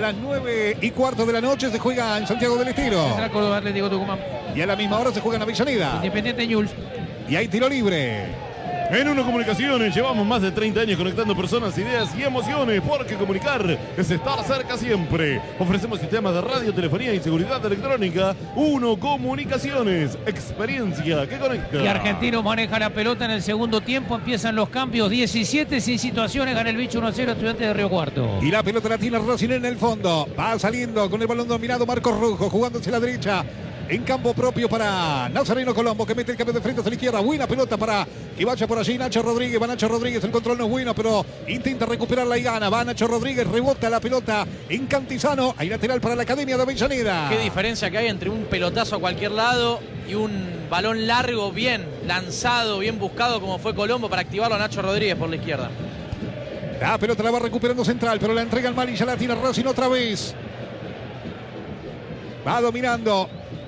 las 9:15 de la noche se juega en Santiago del Estero. Central Córdoba, Atlético Tucumán. Y a la misma hora se juega en Avellaneda. Independiente Newell's. Y hay tiro libre. En Uno Comunicaciones llevamos más de 30 años conectando personas, ideas y emociones, porque comunicar es estar cerca siempre. Ofrecemos sistemas de radio, telefonía y seguridad electrónica. Uno Comunicaciones, experiencia que conecta. Y Argentino maneja la pelota en el segundo tiempo, empiezan los cambios, 17 sin situaciones, gana el bicho 1-0, Estudiantes de Río Cuarto. Y la pelota la tiene Racing en el fondo. Va saliendo con el balón dominado Marcos Rojo, jugándose a la derecha. En campo propio para Nazareno Colombo, que mete el cambio de frente hacia la izquierda. Buena pelota para que vaya por allí Nacho Rodríguez. Va Nacho Rodríguez, el control no es bueno, pero intenta recuperarla y gana. Va Nacho Rodríguez, rebota la pelota en Cantizano. Hay lateral para la Academia de Avellaneda. Qué diferencia que hay entre un pelotazo a cualquier lado y un balón largo, bien lanzado, bien buscado, como fue Colombo, para activarlo a Nacho Rodríguez por la izquierda. La pelota la va recuperando Central, pero la entrega al mal y ya la tira Racing otra vez. Va dominando.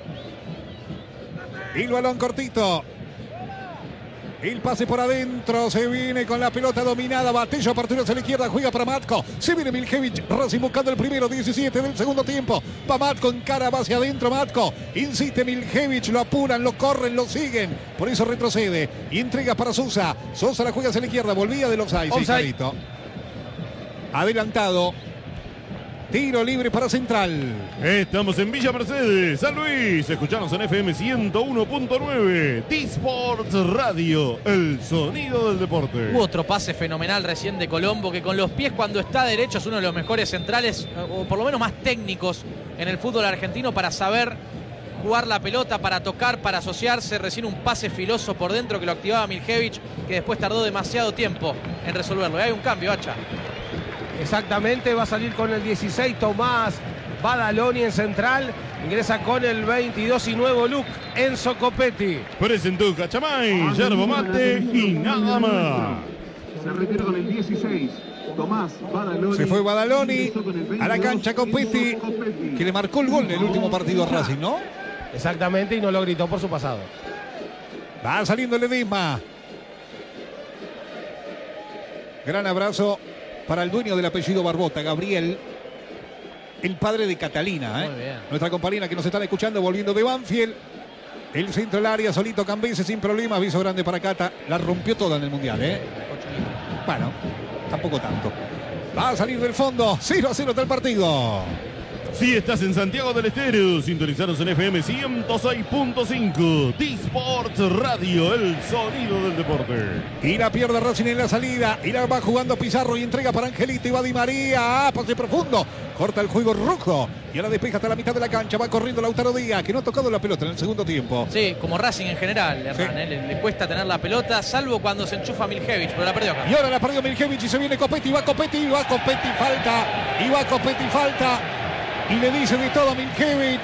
El balón cortito. El pase por adentro. Se viene con la pelota dominada. Batello, apertura hacia la izquierda. Juega para Matko. Se viene Miljevic. Racing buscando el primero. 17 del segundo tiempo. Va Matko en cara. Va hacia adentro Matko. Insiste Miljevic. Lo apuran, lo corren, lo siguen. Por eso retrocede. Y entrega para Sosa. Sosa la juega hacia la izquierda. Volvía del offside. Sí, clarito. Adelantado. Tiro libre para Central. Estamos en Villa Mercedes, San Luis. Escuchanos en FM 101.9. T-Sports Radio, el sonido del deporte. Hubo otro pase fenomenal recién de Colombo, que con los pies cuando está derecho es uno de los mejores centrales, o por lo menos más técnicos en el fútbol argentino, para saber jugar la pelota, para tocar, para asociarse. Recién un pase filoso por dentro que lo activaba Miljevic, que después tardó demasiado tiempo en resolverlo. Y hay un cambio, Hacha. Exactamente, va a salir con el 16 Tomás Badaloni en central. Ingresa con el 22 y nuevo look Enzo Copetti. Presentó Cachamay, yerba mate y nada más. Se retira con el 16 Tomás Badaloni. Se fue Badaloni a la cancha Copetti, que le marcó el gol en el último partido a Racing, ¿no? Exactamente, y no lo gritó por su pasado. Va saliendo Ledesma. Gran abrazo para el dueño del apellido Barbota, Gabriel, el padre de Catalina, Muy bien. Nuestra compañera que nos están escuchando volviendo de Banfield. El centro del área, solito Cambese sin problemas, aviso grande para Cata. La rompió toda en el Mundial, Bueno, tampoco tanto. Va a salir del fondo, 0-0 está el partido. Si estás en Santiago del Estero, sintonizaros en FM 106.5. T-Sports Radio, el sonido del deporte. Y la pierde Racing en la salida. Y la va jugando Pizarro y entrega para Angelito. Y va Di María. Pase profundo. Corta el juego Rojo. Y ahora despeja hasta la mitad de la cancha. Va corriendo Lautaro Díaz, que no ha tocado la pelota en el segundo tiempo. Sí, como Racing en general, Hernán, Sí. le cuesta tener la pelota, salvo cuando se enchufa Miljevic, pero la perdió acá. Y ahora la perdió Miljevic y se viene Copetti. Va Copetti, falta. Y va Copetti, falta. Y le dice de todo a Miljevic.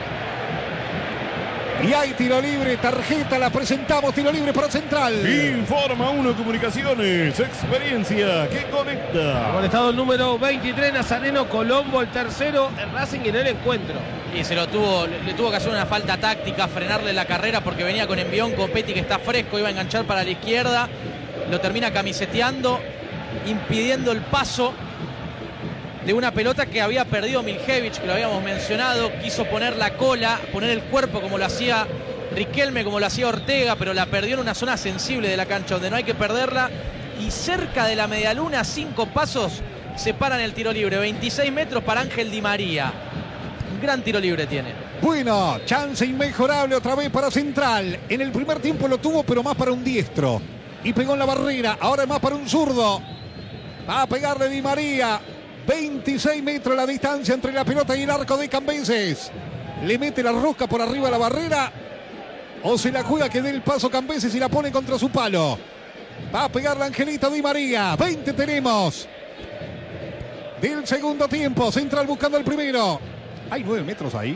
Y hay tiro libre, tarjeta, la presentamos, tiro libre para Central. Informa Uno Comunicaciones, experiencia que conecta. Conectado el número 23, Nazareno Colombo, el tercero, el Racing en el encuentro. Y le tuvo que hacer una falta táctica, frenarle la carrera porque venía con envión. Copetti, que está fresco, iba a enganchar para la izquierda. Lo termina camiseteando, impidiendo el paso de una pelota que había perdido Miljevic, que lo habíamos mencionado. Quiso poner la cola, poner el cuerpo como lo hacía Riquelme, como lo hacía Ortega, pero la perdió en una zona sensible de la cancha donde no hay que perderla. Y cerca de la medialuna, 5 pasos separan el tiro libre. 26 metros para Ángel Di María. Un gran tiro libre tiene. Bueno, chance inmejorable otra vez para Central. En el primer tiempo lo tuvo, pero más para un diestro. Y pegó en la barrera, ahora es más para un zurdo. Va a pegarle Di María. 26 metros la distancia entre la pelota y el arco de Cambeses. Le mete la rosca por arriba de la barrera. O se la juega que dé el paso Cambeses y la pone contra su palo. Va a pegarle Angelito Di María. 20 tenemos del segundo tiempo. Central buscando el primero. Hay 9 metros ahí.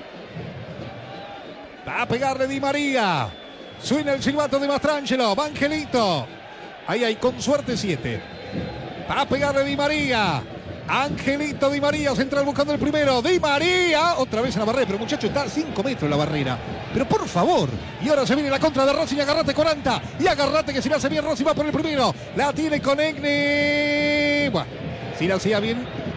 Va a pegarle Di María. Suena el silbato de Mastrangelo. Va Angelito. Ahí hay con suerte 7. Va a pegarle Di María. Angelito Di María, Central buscando el primero. Di María, otra vez en la barrera, pero muchacho está a 5 metros la barrera. Pero por favor, y ahora se viene la contra de Racing. Agarrate con Anta. Y agarrate que si la hace bien Racing va por el primero. La tiene con Egne. Bueno, si la hacía bien,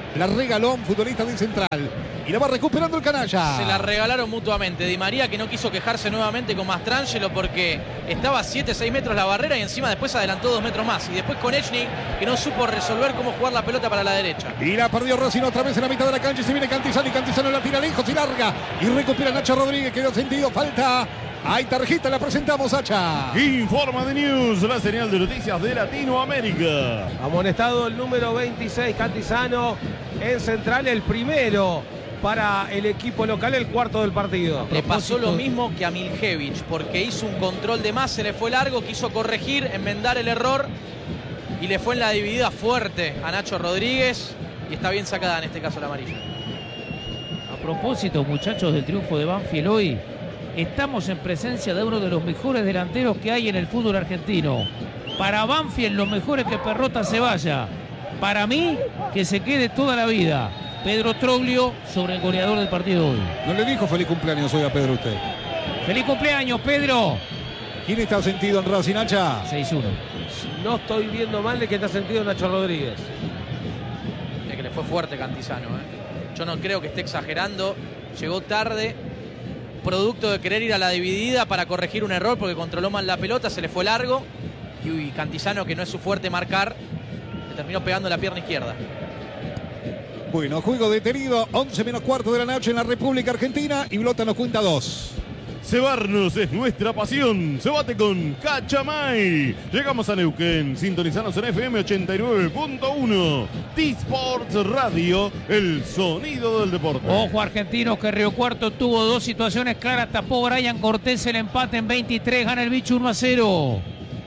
la regaló un futbolista de Central. Y la va recuperando el canalla. Se la regalaron mutuamente. Di María, que no quiso quejarse nuevamente con Mastrangelo porque estaba a 7-6 metros la barrera y encima después adelantó 2 metros más. Y después Konechny, que no supo resolver cómo jugar la pelota para la derecha. Y la perdió Racing otra vez en la mitad de la cancha. Y se viene Cantizano y Cantizano la tira lejos y larga. Y recupera Nacho Rodríguez, que dio sentido. Falta. Hay tarjeta, la presentamos, Hacha. Informa de News, la señal de noticias de Latinoamérica. Amonestado el número 26, Cantizano, en Central, el primero para el equipo local, el cuarto del partido. Le pasó lo mismo que a Miljevich, porque hizo un control de más, se le fue largo, quiso corregir, enmendar el error y le fue en la dividida fuerte a Nacho Rodríguez y está bien sacada en este caso la amarilla. A propósito, muchachos, del triunfo de Banfield hoy, estamos en presencia de uno de los mejores delanteros que hay en el fútbol argentino. Para Banfield, lo mejor es que Perrota se vaya. Para mí, que se quede toda la vida. Pedro Troglio sobre el goleador del partido de hoy. ¿No le dijo feliz cumpleaños hoy a Pedro usted? ¡Feliz cumpleaños, Pedro! ¿Quién está sentido en Racing, Hacha? 6-1. No estoy viendo mal de que está sentido Nacho Rodríguez. Es que le fue fuerte Cantizano, Yo no creo que esté exagerando. Llegó tarde, producto de querer ir a la dividida para corregir un error porque controló mal la pelota, se le fue largo. Y Cantizano, que no es su fuerte marcar, le terminó pegando la pierna izquierda. Bueno, juego detenido, 11 menos cuarto de la noche en la República Argentina y Blota nos cuenta 2. Cebarnos es nuestra pasión. Se bate con Cachamay. Llegamos a Neuquén. Sintonizanos en FM 89.1. T-Sports Radio, el sonido del deporte. Ojo, Argentinos, que Río Cuarto tuvo 2 situaciones claras. Tapó Brian Cortés el empate en 23. Gana el bicho 1-0.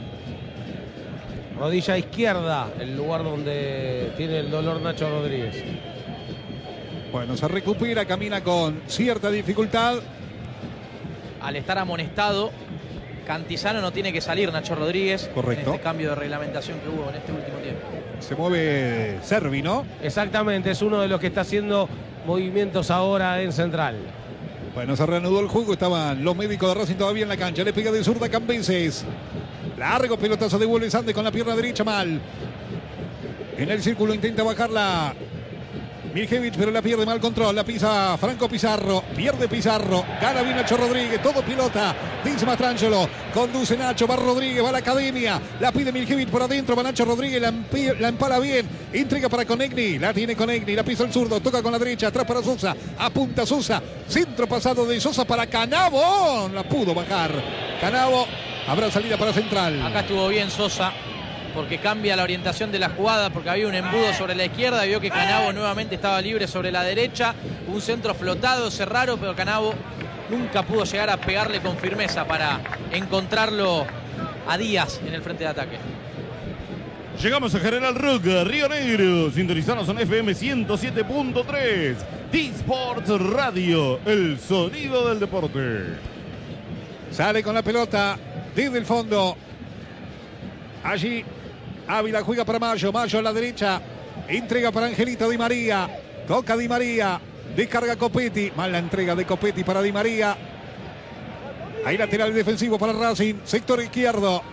Rodilla izquierda, el lugar donde tiene el dolor Nacho Rodríguez. Bueno, se recupera, camina con cierta dificultad. Al estar amonestado, Cantizano no tiene que salir, Nacho Rodríguez. Correcto. En este cambio de reglamentación que hubo en este último tiempo. Se mueve Servi, ¿no? Exactamente, es uno de los que está haciendo movimientos ahora en Central. Bueno, se reanudó el juego, estaban los médicos de Racing todavía en la cancha. Le pega de zurda Cambeses. Largo pelotazo, devuelve Sandes con la pierna derecha mal. En el círculo intenta bajarla Miljevich, pero la pierde mal control. La pisa Franco Pizarro. Pierde Pizarro. Gana bien Nacho Rodríguez. Todo pilota. Dice Mastrangelo. Conduce Nacho. Va Rodríguez. Va a la academia. La pide Miljevich por adentro. Va Nacho Rodríguez. La empala bien. Entrega para Konechny. La tiene Konechny. La pisa el zurdo. Toca con la derecha. Atrás para Sosa. Apunta Sosa. Centro pasado de Sosa para Canavo. La pudo bajar. Canavo. Habrá salida para Central. Acá estuvo bien Sosa, porque cambia la orientación de la jugada, porque había un embudo sobre la izquierda, vio que Canavo nuevamente estaba libre sobre la derecha, un centro flotado, cerrado, pero Canavo nunca pudo llegar a pegarle con firmeza para encontrarlo a Díaz en el frente de ataque. Llegamos a General Roca, Río Negro. Sintonizanos en FM 107.3. T-Sports Radio, el sonido del deporte. Sale con la pelota desde el fondo. Allí Ávila juega para Mayo. Mayo a la derecha. Entrega para Angelito Di María. Toca Di María. Descarga Copetti. Mal la entrega de Copetti para Di María. Ahí lateral defensivo para Racing. Sector izquierdo.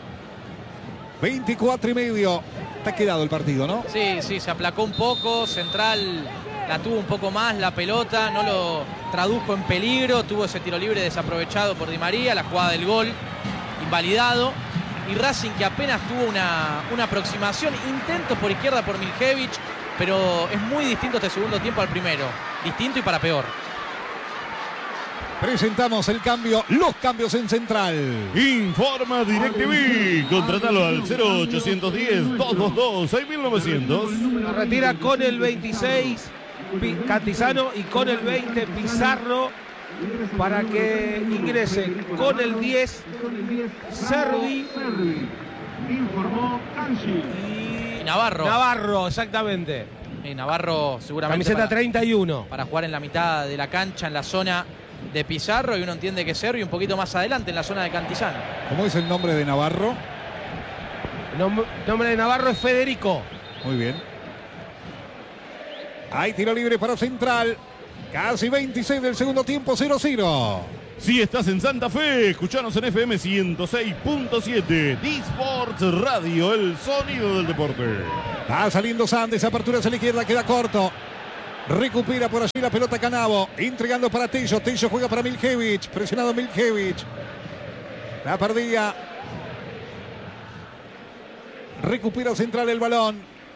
24:30. Está quedado el partido, ¿no? Sí, se aplacó un poco. Central la tuvo un poco más la pelota. No lo tradujo en peligro. Tuvo ese tiro libre desaprovechado por Di María. La jugada del gol invalidado. Y Racing, que apenas tuvo una aproximación, intento por izquierda por Miljevich, pero es muy distinto este segundo tiempo al primero. Distinto y para peor. Presentamos el cambio, los cambios en Central. Informa DirecTV. Contratalo al 0810-222-6900. Retira con el 26 Cantizano y con el 20 Pizarro, para que ingrese con el 10 Servi Informó Canchi. Y Navarro. Navarro, exactamente. Y Navarro seguramente Camiseta 31. para jugar en la mitad de la cancha, en la zona de Pizarro, y uno entiende que Servi un poquito más adelante en la zona de Cantizano. ¿Cómo es el nombre de Navarro? El nombre de Navarro es Federico. Muy bien. Hay tiro libre para Central. Casi 26 del segundo tiempo, 0-0. Si estás en Santa Fe, escuchanos en FM 106.7. D-Sports Radio, el sonido del deporte. Va saliendo Sandes, apertura hacia la izquierda, queda corto. Recupera por allí la pelota Canavo, entregando para Tello. Tello juega para Miljevic, presionado Miljevic. La perdía. Recupera central el balón.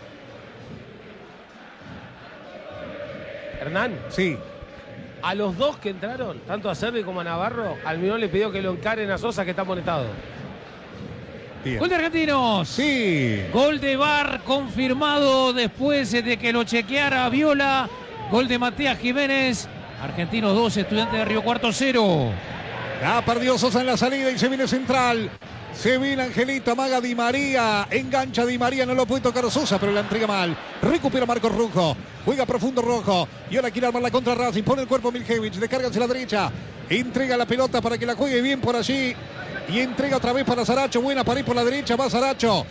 Hernán. Sí. A los dos que entraron, tanto a Servi como a Navarro, Almirón le pidió que lo encaren a Sosa, que está amonestado. Bien. Gol de Argentinos. Sí. Gol de VAR confirmado después de que lo chequeara Viola. Gol de Matías Jiménez. Argentinos 2, Estudiantes de Río Cuarto 0. Ya perdió Sosa en la salida y se viene central. Se viene Angelito, amaga Di María. Engancha Di María, no lo puede tocar Sosa, pero la entrega mal. Recupera Marcos Rojo. Juega profundo Rojo. Y ahora quiere armar la contra Racing. Pone el cuerpo Miljevic. Descarga hacia la derecha. Entrega la pelota para que la juegue bien por allí. Y entrega otra vez para Saracho. Buena para ir por la derecha. Va Saracho.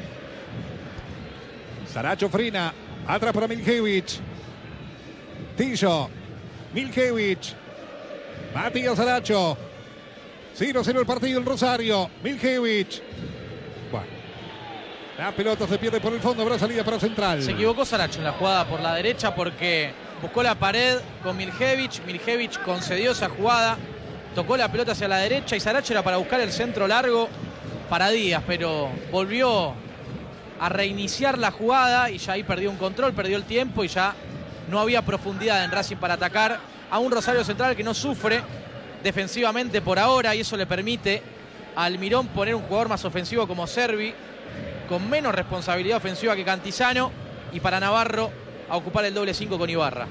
Saracho frena. Atrás para Miljevic. Tillo. Miljevic. Matías Saracho. 0-0 el partido en Rosario. Miljevic. Bueno. La pelota se pierde por el fondo. Habrá salida para central. Se equivocó Saracho en la jugada por la derecha porque buscó la pared con Miljevic. Miljevic concedió esa jugada. Tocó la pelota hacia la derecha y Saracho era para buscar el centro largo para Díaz, pero volvió a reiniciar la jugada y ya ahí perdió un control, perdió el tiempo y ya no había profundidad en Racing para atacar a un Rosario Central que no sufre defensivamente por ahora, y eso le permite a Almirón poner un jugador más ofensivo como Servi, con menos responsabilidad ofensiva que Cantizano, y para Navarro a ocupar el doble 5 con Ibarra.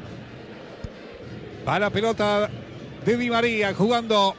Va la pelota de Di María jugando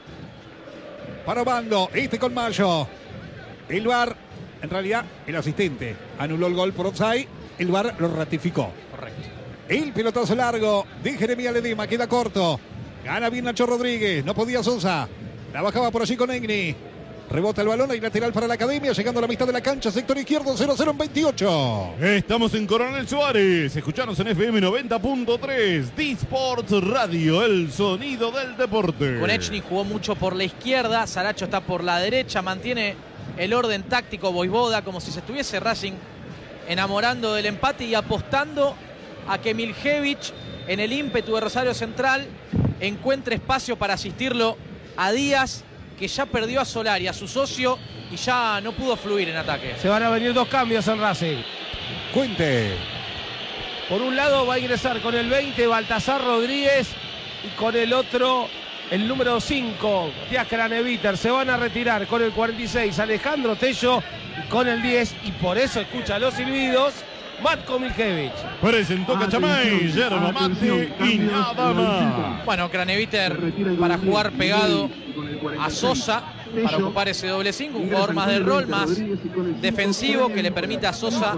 para Obando, con Mayo. El VAR, en realidad el asistente anuló el gol por offside, el VAR lo ratificó. Correcto. El pelotazo largo de Jeremías Ledema, queda corto. Gana bien Nacho Rodríguez, no podía Sosa. La bajaba por allí con Egni. Rebota el balón y lateral para la Academia, llegando a la mitad de la cancha, sector izquierdo, 0-0 en 28. Estamos en Coronel Suárez, escuchanos en FM 90.3, D-Sports Radio, el sonido del deporte. Konechny jugó mucho por la izquierda, Saracho está por la derecha, mantiene el orden táctico Voivoda, como si se estuviese Racing enamorando del empate y apostando a que Miljevic, en el ímpetu de Rosario Central, encuentre espacio para asistirlo a Díaz, que ya perdió a Solari, a su socio, y ya no pudo fluir en ataque. Se van a venir dos cambios en Racing. Cuente. Por un lado va a ingresar con el 20 Baltasar Rodríguez y con el otro el número 5 Matías Craneviter. Se van a retirar con el 46 Alejandro Tello y con el 10, y por eso escucha los silbidos Matko Miljevic. Presentó Cachamay, Yerno Mate y nada más. Bueno, Craneviter para jugar pegado a Sosa, para ocupar ese doble 5, un jugador más de rol, más defensivo, que le permite a Sosa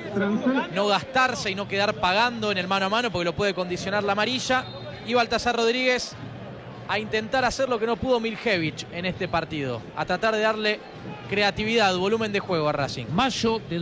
no gastarse y no quedar pagando en el mano a mano, porque lo puede condicionar la amarilla. Y Baltasar Rodríguez a intentar hacer lo que no pudo Miljevic en este partido, a tratar de darle creatividad, volumen de juego a Racing. Mayo de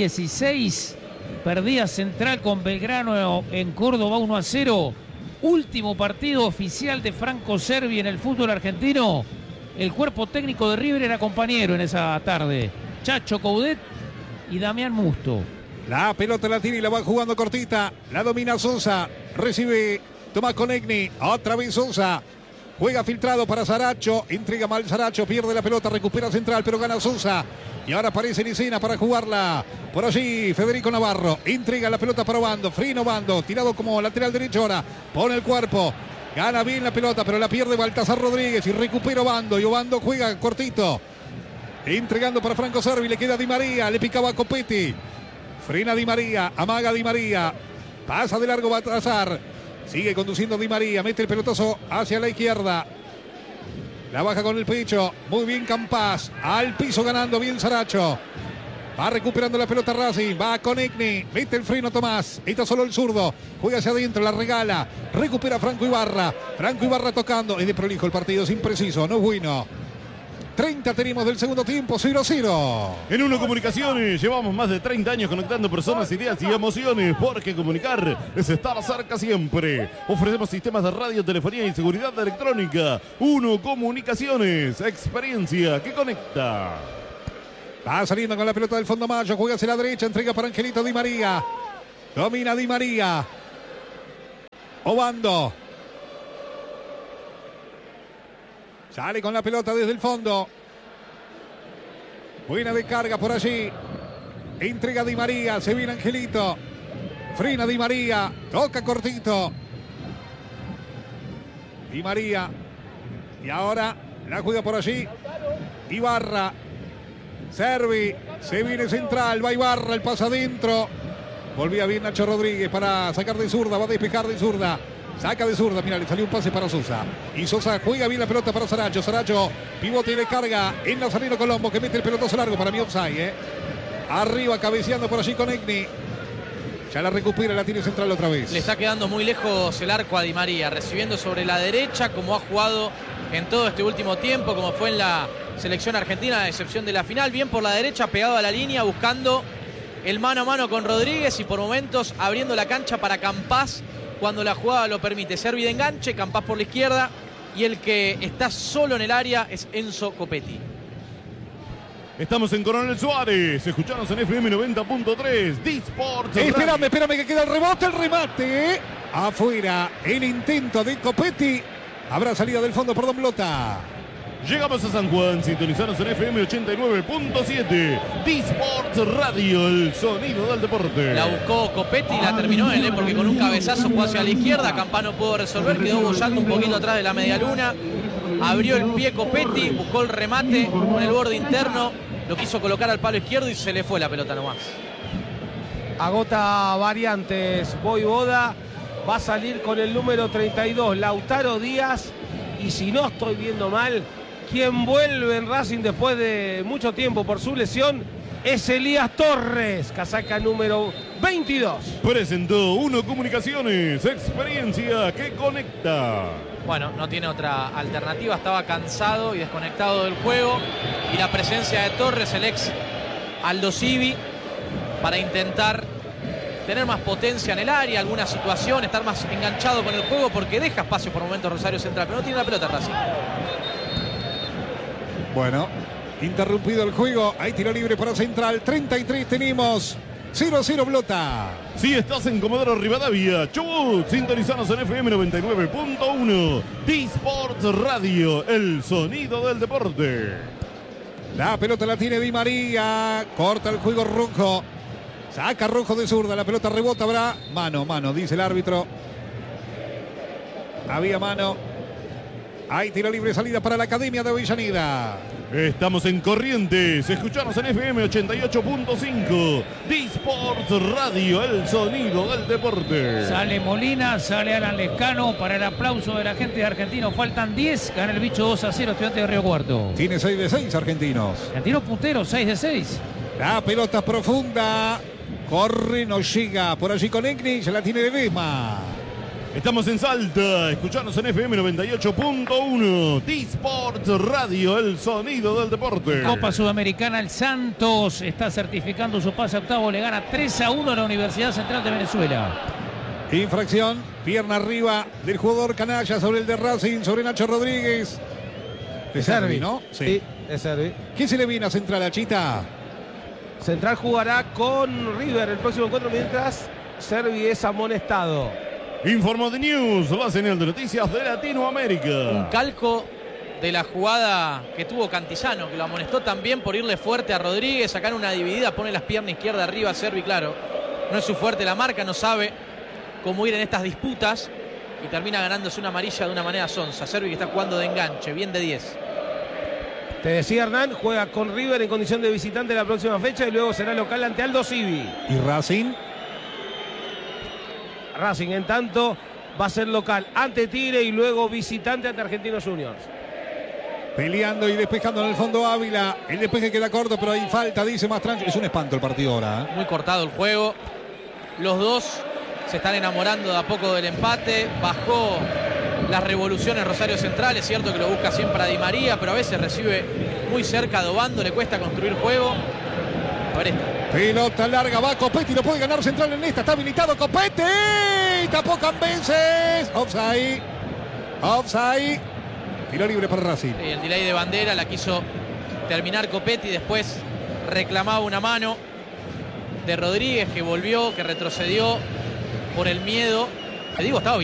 2016 perdía Central con Belgrano en Córdoba 1-0. Último partido oficial de Franco Servi en el fútbol argentino. El cuerpo técnico de River era compañero en esa tarde. Chacho Coudet y Damián Musto. La pelota la tiene y la va jugando cortita. La domina Sosa. Recibe Tomás Konechny. Otra vez Sosa. Juega filtrado para Saracho. Entrega mal Saracho. Pierde la pelota. Recupera Central, pero gana Sosa. Y ahora aparece Licena para jugarla. Por allí Federico Navarro. Entrega la pelota para Obando. Frino Obando. Tirado como lateral derecho ahora. Pone el cuerpo. Gana bien la pelota, pero la pierde Baltasar Rodríguez. Y recupera Obando. Y Obando juega cortito. Entregando para Franco Servi. Le queda Di María. Le picaba a Copetti. Frena Di María. Amaga Di María. Pasa de largo Baltasar. Sigue conduciendo Di María. Mete el pelotazo hacia la izquierda. La baja con el pecho. Muy bien Campas. Al piso ganando bien Saracho. Va recuperando la pelota Racing. Va con Egni. Mete el freno Tomás. Está solo el zurdo. Juega hacia adentro. La regala. Recupera Franco Ibarra. Franco Ibarra tocando. Es de prolijo el partido. Es impreciso. No es bueno. 30 tenemos del segundo tiempo, 0-0. En Uno Comunicaciones llevamos más de 30 años conectando personas, ideas y emociones, porque comunicar es estar cerca siempre. Ofrecemos sistemas de radio, telefonía y seguridad electrónica. Uno Comunicaciones, experiencia que conecta. Va saliendo con la pelota del fondo Mayo, juega hacia la derecha, entrega para Angelito Di María. Domina Di María. Obando. Sale con la pelota desde el fondo. Buena descarga por allí. Entrega Di María. Se viene Angelito. Frena Di María. Toca cortito. Di María. Y ahora la juega por allí. Ibarra. Servi. Se viene central. Va Ibarra. El pasa adentro. Volvía bien Nacho Rodríguez para sacar de zurda. Va a despejar de zurda. Saca de zurda, mira, le salió un pase para Sosa. Y Sosa juega bien la pelota para Saracho. Saracho pivote y le carga en Nazareno Colombo, que mete el pelotazo largo para mí offside. Arriba cabeceando por allí con Egni. Ya la recupera, la tiene central otra vez. Le está quedando muy lejos el arco a Di María, recibiendo sobre la derecha como ha jugado en todo este último tiempo, como fue en la selección argentina, a excepción de la final. Bien por la derecha, pegado a la línea, buscando el mano a mano con Rodríguez y por momentos abriendo la cancha para Campás cuando la jugada lo permite. Servi de enganche, Campás por la izquierda y el que está solo en el área es Enzo Copetti. Estamos en Coronel Suárez, escuchanos en FM 90.3, D-Sport. Espérame que queda el rebote, el remate. Afuera, el intento de Copetti. Habrá salida del fondo por Don Blota. Llegamos a San Juan, sintonizanos en FM 89.7, D-Sport Radio, el sonido del deporte. La buscó Copetti y la terminó él, porque con un cabezazo fue hacia la izquierda, Campás no pudo resolver, quedó bollando un poquito atrás de la medialuna, abrió el pie Copetti, buscó el remate con el borde interno, lo quiso colocar al palo izquierdo y se le fue la pelota nomás. Agota variantes, Voivoda va a salir con el número 32, Lautaro Díaz, y si no estoy viendo mal, quien vuelve en Racing después de mucho tiempo por su lesión es Elías Torres, casaca número 22. Presentó Uno Comunicaciones, experiencia que conecta. Bueno, no tiene otra alternativa, estaba cansado y desconectado del juego. Y la presencia de Torres, el ex Aldo Civi, para intentar tener más potencia en el área, alguna situación, estar más enganchado con el juego, porque deja espacio por momentos Rosario Central, pero no tiene la pelota Racing. Bueno, interrumpido el juego. Hay tiro libre para Central. 33 tenemos. 0-0 Blota. Si estás en Comodoro Rivadavia, Chubut, sintonizanos en FM 99.1, D-Sport Radio, el sonido del deporte. La pelota la tiene Di María. Corta el juego Rojo. Saca Rojo de zurda. La pelota rebota. Habrá mano, dice el árbitro. Había mano. Hay tiro libre, salida para la Academia de Avellaneda. Estamos en Corrientes, escuchanos en FM 88.5, D-Sport Radio, el sonido del deporte. Sale Molina, sale Alan Lescano para el aplauso de la gente de Argentino. Faltan 10, gana el bicho 2-0, Estudiantes de Río Cuarto. Tiene 6 de 6 argentinos. Argentinos punteros, 6 de 6. La pelota profunda. Corre, no llega. Por allí con Egni, se la tiene Ledesma. Estamos en Salta, escuchanos en FM 98.1, D-Sport Radio, el sonido del deporte. Copa Sudamericana, el Santos está certificando su pase a octavo, le gana 3-1 a la Universidad Central de Venezuela. Infracción, pierna arriba del jugador canalla sobre el de Racing, sobre Nacho Rodríguez. De Servi, ¿no? Sí, de Servi. ¿Qué se le viene a Central, a Chita? Central jugará con River el próximo encuentro mientras Servi es amonestado. Informo de News, la señal de noticias de Latinoamérica. Un calco de la jugada que tuvo Cantillano, que lo amonestó también por irle fuerte a Rodríguez, sacar una dividida, pone las piernas izquierda arriba a Servi, claro. No es su fuerte la marca, no sabe cómo ir en estas disputas y termina ganándose una amarilla de una manera sonsa. Servi que está jugando de enganche, bien de 10. Te decía Hernán, juega con River en condición de visitante la próxima fecha y luego será local ante Aldo Civi. ¿Y Racing? Racing, en tanto, va a ser local ante Tigre y luego visitante ante Argentinos Juniors. Peleando y despejando en el fondo Ávila. El despeje queda corto, pero hay falta, dice Mastrancho. Es un espanto el partido ahora. Muy cortado el juego. Los dos se están enamorando de a poco del empate. Bajó las revoluciones Rosario Central. Es cierto que lo busca siempre a Di María, pero a veces recibe muy cerca de Obando, le cuesta construir juego. A ver esta. Pelota larga, va Copetti, lo puede ganar Central en esta, está habilitado Copetti, tapó Cambeses, offside, tiro libre para Racing. El delay de bandera la quiso terminar Copetti, después reclamaba una mano de Rodríguez que volvió, que retrocedió por el miedo. Te digo, estaba